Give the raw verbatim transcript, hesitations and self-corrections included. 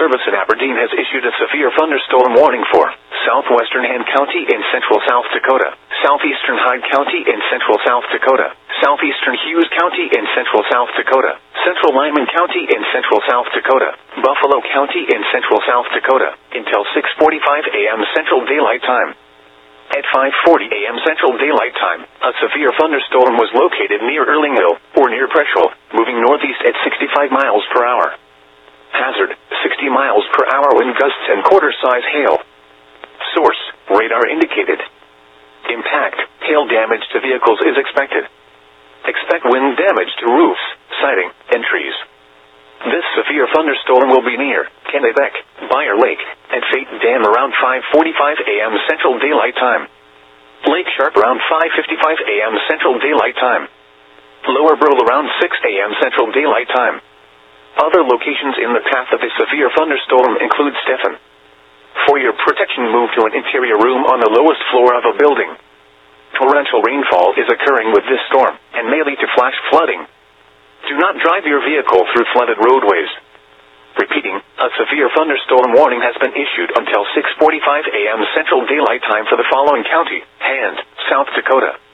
Service in Aberdeen has issued a severe thunderstorm warning for southwestern Han County in central South Dakota, southeastern Hyde County in central South Dakota, southeastern Hughes County in central South Dakota, central Lyman County in central South Dakota, Buffalo County in central South Dakota, until six forty-five a m Central Daylight Time. At five forty a m Central Daylight Time, a severe thunderstorm was located near Erlingville, or near Preshel, moving northeast at sixty-five miles per hour. Hazard, sixty miles per hour wind gusts and quarter-size hail. Source, radar indicated. Impact, hail damage to vehicles is expected. Expect wind damage to roofs, siding, and trees. This severe thunderstorm will be near Kennebec, Bayer Lake, and Fate Dam around five forty-five a m Central Daylight Time. Lake Sharp around five fifty-five a m Central Daylight Time. Lower Brill around six a m Central Daylight Time. Other locations in the path of a severe thunderstorm include Stephen. For your protection, move to an interior room on the lowest floor of a building. Torrential rainfall is occurring with this storm, and may lead to flash flooding. Do not drive your vehicle through flooded roadways. Repeating, a severe thunderstorm warning has been issued until six forty-five a m Central Daylight Time for the following county: Han, South Dakota,